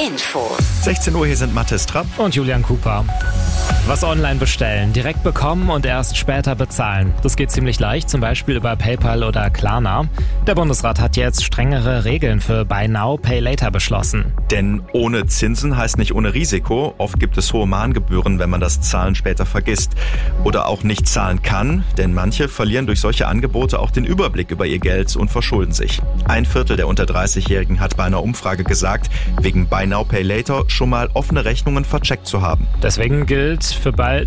Infos. 16 Uhr, hier sind Mathis Trapp und Julian Cooper. Was online bestellen, direkt bekommen und erst später bezahlen. Das geht ziemlich leicht, zum Beispiel über PayPal oder Klarna. Der Bundesrat hat jetzt strengere Regeln für Buy Now, Pay Later beschlossen. Denn ohne Zinsen heißt nicht ohne Risiko. Oft gibt es hohe Mahngebühren, wenn man das Zahlen später vergisst. Oder auch nicht zahlen kann, denn manche verlieren durch solche Angebote auch den Überblick über ihr Geld und verschulden sich. 1/4 der unter 30-Jährigen hat bei einer Umfrage gesagt, wegen Buy Now, Pay Later schon mal offene Rechnungen vercheckt zu haben. Deswegen gilt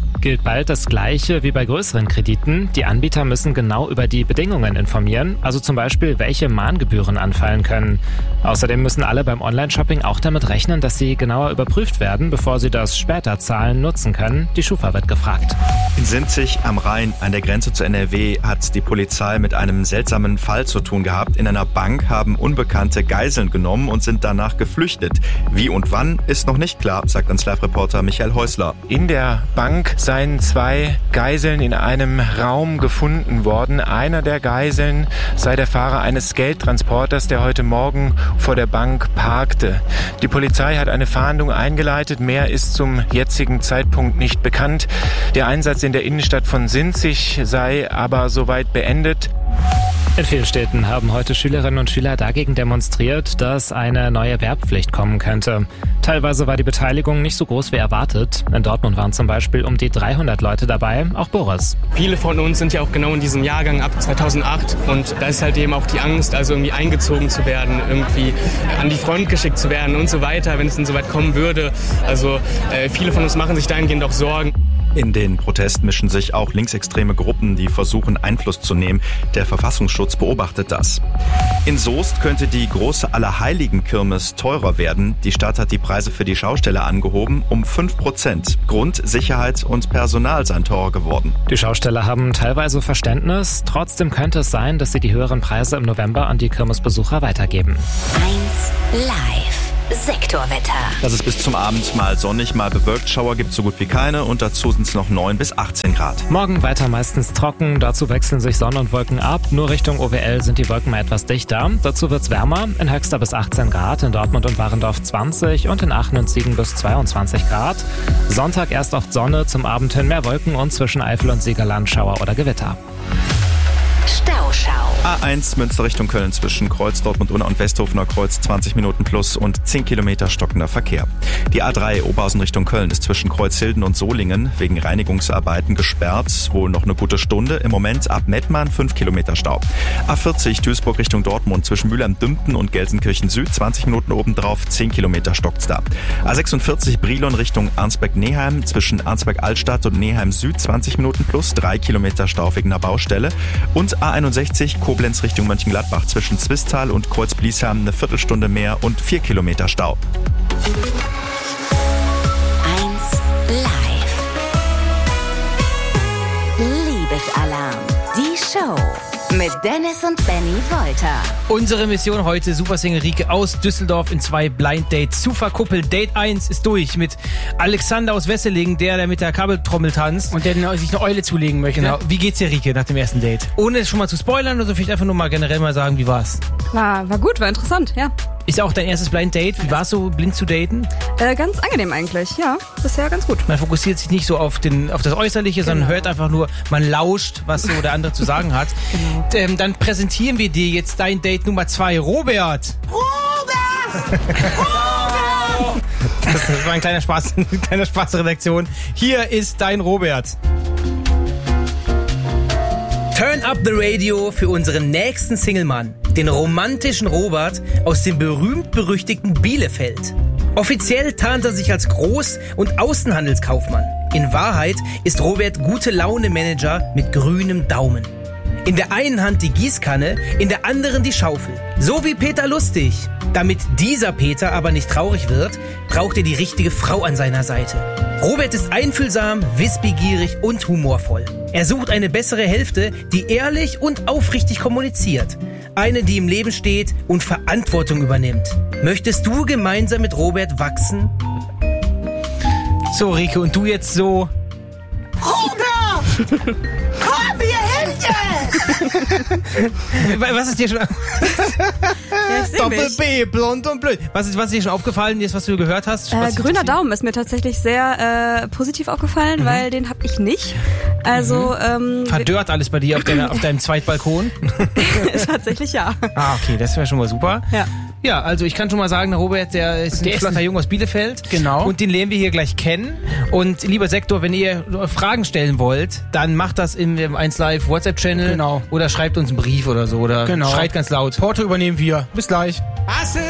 bald das Gleiche wie bei größeren Krediten. Die Anbieter müssen genau über die Bedingungen informieren, also zum Beispiel, welche Mahngebühren anfallen können. Außerdem müssen alle beim Online-Shopping auch damit rechnen, dass sie genauer überprüft werden, bevor sie das später Zahlen nutzen können. Die Schufa wird gefragt. In Sinzig am Rhein an der Grenze zu NRW hat die Polizei mit einem seltsamen Fall zu tun gehabt. In einer Bank haben Unbekannte Geiseln genommen und sind danach geflüchtet. Wie und wann ist noch nicht klar, sagt uns Live-Reporter Michael Häusler. In der Bank seien 2 Geiseln in einem Raum gefunden worden. Einer der Geiseln sei der Fahrer eines Geldtransporters, der heute Morgen vor der Bank parkte. Die Polizei hat eine Fahndung eingeleitet. Mehr ist zum jetzigen Zeitpunkt nicht bekannt. Der Einsatz in der Innenstadt von Sinzig sei aber soweit beendet. In vielen Städten haben heute Schülerinnen und Schüler dagegen demonstriert, dass eine neue Wehrpflicht kommen könnte. Teilweise war die Beteiligung nicht so groß wie erwartet. In Dortmund waren zum Beispiel um die 300 Leute dabei, auch Boris. Viele von uns sind ja auch genau in diesem Jahrgang ab 2008 und da ist halt eben auch die Angst, also irgendwie eingezogen zu werden, irgendwie an die Front geschickt zu werden und so weiter, wenn es denn so weit kommen würde. Also viele von uns machen sich dahingehend auch Sorgen. In den Protest mischen sich auch linksextreme Gruppen, die versuchen, Einfluss zu nehmen. Der Verfassungsschutz beobachtet das. In Soest könnte die große Allerheiligen-Kirmes teurer werden. Die Stadt hat die Preise für die Schausteller angehoben um 5%. Grund, Sicherheit und Personal seien teurer geworden. Die Schausteller haben teilweise Verständnis. Trotzdem könnte es sein, dass sie die höheren Preise im November an die Kirmesbesucher weitergeben. 1 Live. Sektorwetter. Das ist bis zum Abend mal sonnig, mal bewölkt. Schauer gibt es so gut wie keine und dazu sind es noch 9 bis 18 Grad. Morgen weiter meistens trocken, dazu wechseln sich Sonne und Wolken ab. Nur Richtung OWL sind die Wolken mal etwas dichter. Dazu wird es wärmer, in Höxter bis 18 Grad, in Dortmund und Warendorf 20 und in Aachen und Siegen bis 22 Grad. Sonntag erst oft Sonne, zum Abend hin mehr Wolken und zwischen Eifel und Siegerland Schauer oder Gewitter. Stauschau. A1 Münster Richtung Köln zwischen Kreuz Dortmund-Unna und Westhofener Kreuz 20 Minuten plus und 10 Kilometer stockender Verkehr. Die A3 Oberhausen Richtung Köln ist zwischen Kreuzhilden und Solingen wegen Reinigungsarbeiten gesperrt. Wohl noch eine gute Stunde. Im Moment ab Mettmann 5 Kilometer Stau. A40 Duisburg Richtung Dortmund zwischen Mülheim-Dümpten und Gelsenkirchen Süd 20 Minuten obendrauf, 10 Kilometer stockt's da. A46 Brilon Richtung Arnsberg-Neheim zwischen Arnsberg-Altstadt und Neheim Süd 20 Minuten plus 3 Kilometer Stau wegen einer Baustelle. Und A61 Koblenz Richtung Mönchengladbach zwischen Zwistal und Kreuz-Bliesheim eine Viertelstunde mehr und 4 Kilometer Stau. 1 Live. Liebesalarm. Die Show. Mit Dennis und Benny Wolter. Unsere Mission heute, Supersingle Rike aus Düsseldorf in 2 Blind Dates zu verkuppeln. Date 1 ist durch mit Alexander aus Wesseling, der mit der Kabeltrommel tanzt. Und der sich eine Eule zulegen möchte. Genau. Wie geht's dir, Rike, nach dem ersten Date? Ohne es schon mal zu spoilern, oder vielleicht einfach nur mal generell mal sagen, wie war's? War gut, war interessant, ja. Ist ja auch dein erstes Blind Date. Wie war's so, blind zu daten? Ganz angenehm eigentlich, ja. Bisher ganz gut. Man fokussiert sich nicht so auf das Äußerliche, sondern hört einfach nur, man lauscht, was so der andere zu sagen hat. Genau. Dann präsentieren wir dir jetzt dein Date Nummer 2, Robert! Robert! Das war ein kleiner Spaß, eine kleine Spaßredaktion. Hier ist dein Robert. Turn up the radio für unseren nächsten Singlemann, den romantischen Robert aus dem berühmt-berüchtigten Bielefeld. Offiziell tarnt er sich als Groß- und Außenhandelskaufmann. In Wahrheit ist Robert Gute-Laune-Manager mit grünem Daumen. In der einen Hand die Gießkanne, in der anderen die Schaufel. So wie Peter Lustig. Damit dieser Peter aber nicht traurig wird, braucht er die richtige Frau an seiner Seite. Robert ist einfühlsam, wissbegierig und humorvoll. Er sucht eine bessere Hälfte, die ehrlich und aufrichtig kommuniziert. Eine, die im Leben steht und Verantwortung übernimmt. Möchtest du gemeinsam mit Robert wachsen? So, Rike, und du jetzt so... Robert! Komm hier hin jetzt! Was ist dir schon... Doppel B, blond und blöd. Was ist dir schon aufgefallen, was du gehört hast? Grüner Daumen ist mir tatsächlich sehr positiv aufgefallen, weil den habe ich nicht. Also verdörrt alles bei dir auf deinem Zweitbalkon? Tatsächlich ja. Ah, okay, das wäre schon mal super. Ja. Ja, also ich kann schon mal sagen, der Robert, der ist ein flotter Junge aus Bielefeld. Genau. Und den lernen wir hier gleich kennen. Und lieber Sektor, wenn ihr Fragen stellen wollt, dann macht das im 1Live WhatsApp-Channel. Genau. Oder schreibt uns einen Brief oder so. Oder schreit ganz laut. Porto übernehmen wir. Bis gleich.